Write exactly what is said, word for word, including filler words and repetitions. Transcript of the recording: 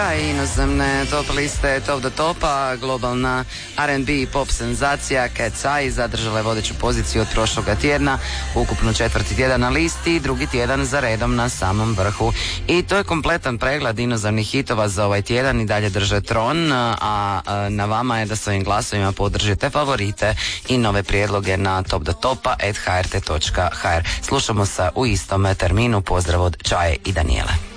Inozemne top liste Top do Topa, globalna R and B i pop senzacija Cat's Eye zadržala je vodeću poziciju od prošloga tjedna, ukupno četvrti tjedan na listi, drugi tjedan za redom na samom vrhu. I to je kompletan pregled inozemnih hitova za ovaj tjedan, i dalje drže tron, a na vama je da svojim glasovima podržite favorite i nove prijedloge na top do topa at h r t točka h r. Slušamo se u istom terminu. Pozdrav od Čaje i Danijele.